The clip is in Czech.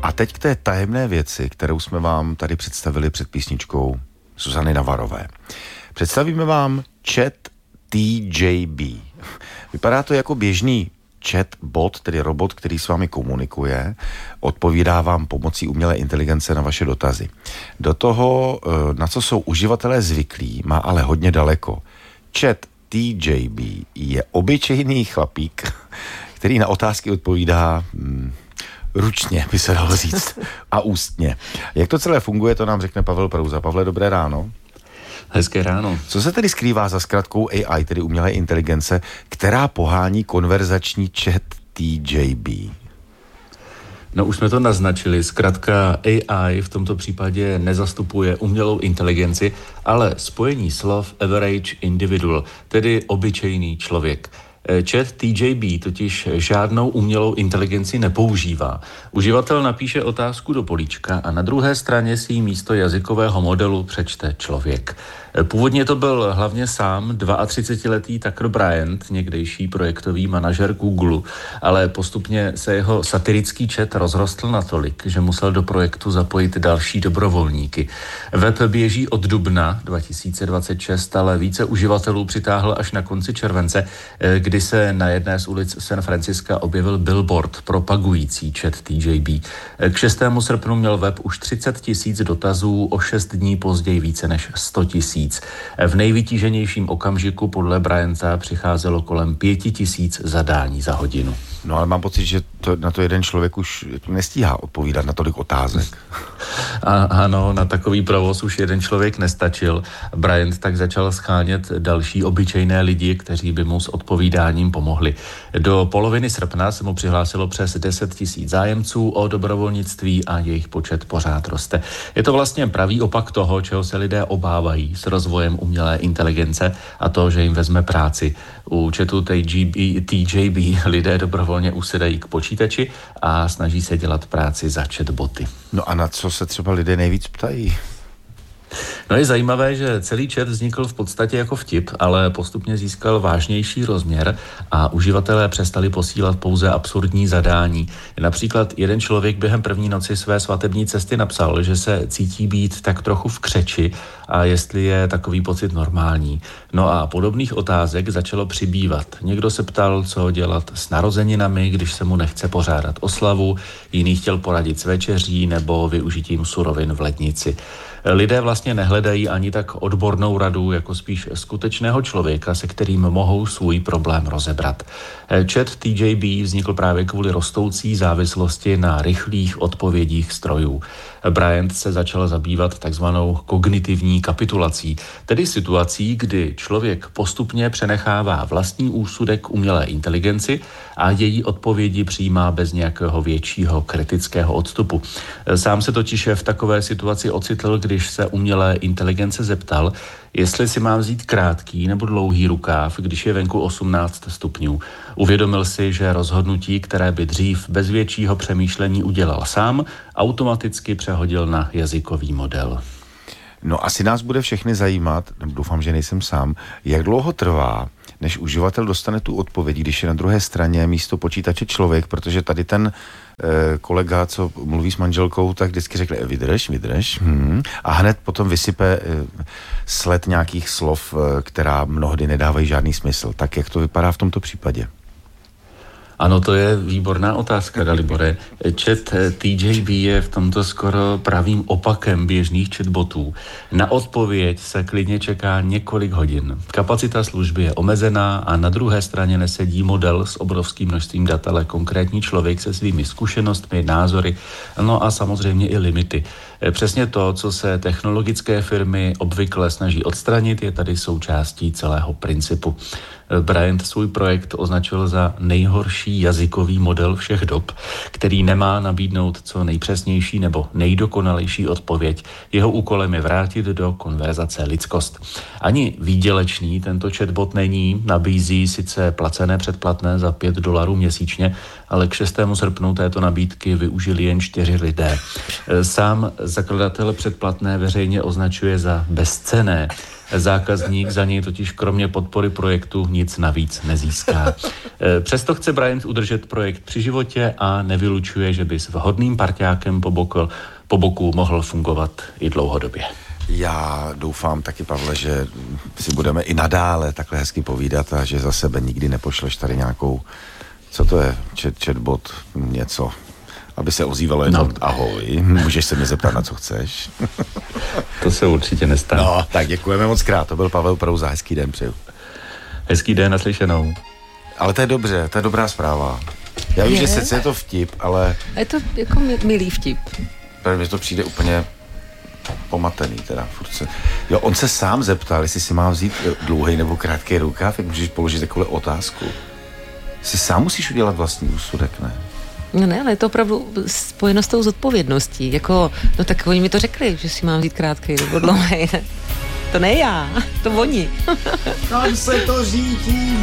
A teď k té tajemné věci, kterou jsme vám tady představili před písničkou Zuzany Navarové. Představíme vám chat TJB. Vypadá to jako běžný chatbot, tedy robot, který s vámi komunikuje, odpovídá vám pomocí umělé inteligence na vaše dotazy. Do toho, na co jsou uživatelé zvyklí, má ale hodně daleko. Chat TJB je obyčejný chlapík, který na otázky odpovídá ručně, by se dalo říct, a ústně. Jak to celé funguje, to nám řekne Pavel Prouza. Pavle, dobré ráno. Hezké ráno. Co se tedy skrývá za zkratkou AI, tedy umělé inteligence, která pohání konverzační chat TJB? No už jsme to naznačili, zkratka AI v tomto případě nezastupuje umělou inteligenci, ale spojení slov average individual, tedy obyčejný člověk. Chat TJB totiž žádnou umělou inteligenci nepoužívá. Uživatel napíše otázku do políčka a na druhé straně si ji místo jazykového modelu přečte člověk. Původně to byl hlavně sám 32letý Tucker Bryant, někdejší projektový manažer Google, ale postupně se jeho satirický chat rozrostl natolik, že musel do projektu zapojit další dobrovolníky. Web běží od dubna 2026, ale více uživatelů přitáhl až na konci července, kdy se na jedné z ulic San Francisca objevil billboard propagující chat TJB. K 6. srpnu měl web už 30 000 dotazů, o 6 dní později více než 100 000. V nejvytíženějším okamžiku podle Bryanta přicházelo kolem 5 000 zadání za hodinu. No ale mám pocit, že na to jeden člověk už nestíhá odpovídat na tolik otázek. Ano, na takový provoz už jeden člověk nestačil. Bryant tak začal schánět další obyčejné lidi, kteří by mu s odpovídáním pomohli. Do poloviny srpna se mu přihlásilo přes 10 000 zájemců o dobrovolnictví a jejich počet pořád roste. Je to vlastně pravý opak toho, čeho se lidé obávají s rozvojem umělé inteligence, a to, že jim vezme práci. U chatu TJB lidé dobrovolně usedají k počítači a snaží se dělat práci za chatboty. No a na co se třeba lidé nejvíc ptají? No je zajímavé, že celý chat vznikl v podstatě jako vtip, ale postupně získal vážnější rozměr a uživatelé přestali posílat pouze absurdní zadání. Například jeden člověk během první noci své svatební cesty napsal, že se cítí být tak trochu v křeči a jestli je takový pocit normální. No a podobných otázek začalo přibývat. Někdo se ptal, co dělat s narozeninami, když se mu nechce pořádat oslavu, jiný chtěl poradit s večeří nebo využitím surovin v lednici. Lidé vlastně nehledají ani tak odbornou radu, jako spíš skutečného člověka, se kterým mohou svůj problém rozebrat. Chat TJB vznikl právě kvůli rostoucí závislosti na rychlých odpovědích strojů. Bryant se začal zabývat takzvanou kognitivní kapitulací, tedy situací, kdy člověk postupně přenechává vlastní úsudek umělé inteligenci a její odpovědi přijímá bez nějakého většího kritického odstupu. Sám se totiž v takové situaci ocitl, když se umělé inteligence zeptal, jestli si mám vzít krátký nebo dlouhý rukáv, když je venku 18 stupňů. Uvědomil si, že rozhodnutí, které by dřív bez většího přemýšlení udělal sám, automaticky přehodil na jazykový model. No asi nás bude všechny zajímat, doufám, že nejsem sám, jak dlouho trvá, než uživatel dostane tu odpověď, když je na druhé straně místo počítače člověk, protože tady ten kolega, co mluví s manželkou, tak vždycky řekne vydrž, a hned potom vysype sled nějakých slov, která mnohdy nedávají žádný smysl. Tak jak to vypadá v tomto případě? Ano, to je výborná otázka, Dalibore. Chat TJB je v tomto skoro pravým opakem běžných chatbotů. Na odpověď se klidně čeká několik hodin. Kapacita služby je omezená a na druhé straně nesedí model s obrovským množstvím dat, ale konkrétní člověk se svými zkušenostmi, názory, no a samozřejmě i limity. Přesně to, co se technologické firmy obvykle snaží odstranit, je tady součástí celého principu. Bryant svůj projekt označil za nejhorší jazykový model všech dob, který nemá nabídnout co nejpřesnější nebo nejdokonalejší odpověď. Jeho úkolem je vrátit do konverzace lidskost. Ani výdělečný tento chatbot není, nabízí sice placené předplatné za $5 měsíčně, ale k 6. srpnu této nabídky využili jen 4 lidé. Sám zakladatel předplatné veřejně označuje za bezcenné. Zákazník za něj totiž kromě podpory projektu nic navíc nezíská. Přesto chce Bryant udržet projekt při životě a nevylučuje, že by s vhodným parťákem po boku mohl fungovat i dlouhodobě. Já doufám taky, Pavle, že si budeme i nadále takhle hezky povídat a že za sebe nikdy nepošleš tady nějakou, co to je, chatbot, něco, aby se ozývalo jenom ahoj, můžeš se mě zeptat, na co chceš. To se určitě nestane. No, tak děkujeme moc krát, to byl Pavel Prouza, hezký den přeju. Hezký den, naslyšenou. Ale to je dobře, to je dobrá zpráva. Já vím, že sice je to vtip, ale... Je to jako milý vtip. Mně to přijde úplně pomatený teda. Jo, on se sám zeptal, jestli si má vzít dlouhý nebo krátký rukáv, jak můžeš položit takovou otázku. Si sám musíš udělat vlastní úsudek, ne? No ne, ale je to opravdu spojeno s tou zodpovědností. Jako, no tak oni mi to řekli, že si mám vzít krátký nebo dlouhý. To ne já, to oni. Kam se to řítíme?